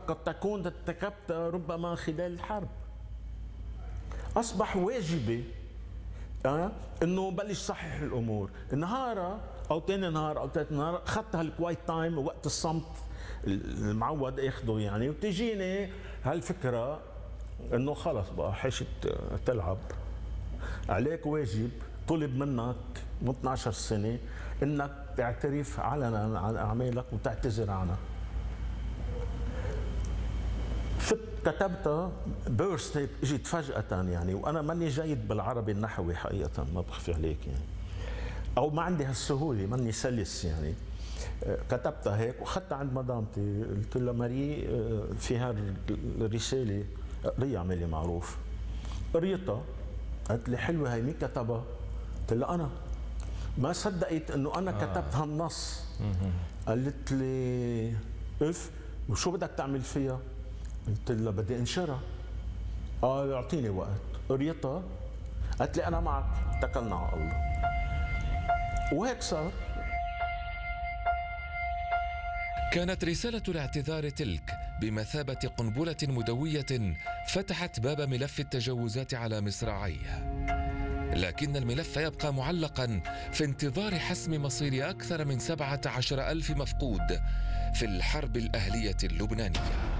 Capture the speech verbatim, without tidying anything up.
وقد تكون ارتكبت ربما خلال الحرب. أصبح واجبي أه؟ انه بلش صحح الامور، نهار او ثاني نهار او ثالث نهار اخذت هالكوايت تايم وقت الصمت المعود اخذه يعني، وتجيني هالفكره انه خلص بقى حشت تلعب، عليك واجب طلب منك من اثنعش سنه انك تعترف علنا عن اعمالك وتعتذر عنها. فت كتبتها بيرست هيك اجت فجأة يعني، وانا ماني جيد بالعربي النحوي حقيقة ما بخفي عليك يعني، او ما عندي هالسهولة ماني سلس يعني. كتبتها هيك واخذتها عند مدامتي، قلت لها ماري في هالرسالة قريها اعملي معروف. قريتها قالت لي حلوة هي، مين كتبها؟ قلت لها انا. ما صدقت انه انا آه. كتبت هالنص. قالت لي اف وشو بدك تعمل فيها؟ قلت لها بدي انشرها. اه اعطيني وقت. قريتها قالت لي انا معك، اتكلنا على الله. وهيك صار. كانت رسالة الاعتذار تلك بمثابة قنبلة مدوية فتحت باب ملف التجاوزات على مصراعيه، لكن الملف يبقى معلقا في انتظار حسم مصير أكثر من سبعة عشر ألف مفقود في الحرب الأهلية اللبنانية.